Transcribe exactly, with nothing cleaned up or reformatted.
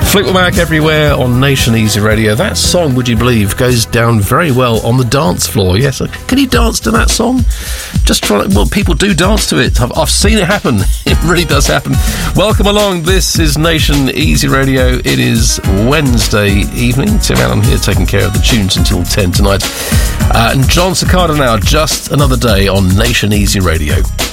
Fleetwood Mac everywhere on Nation Easy Radio. That song, would you believe, goes down very well on the dance floor. Yes, can you dance to that song? Just try. Well, people do dance to it. I've, I've seen it happen. It really does happen. Welcome along. This is Nation Easy Radio. It is Wednesday evening. Tim Allen here taking care of the tunes until ten tonight. Uh, and John Cicada now. Just another day on Nation Easy Radio.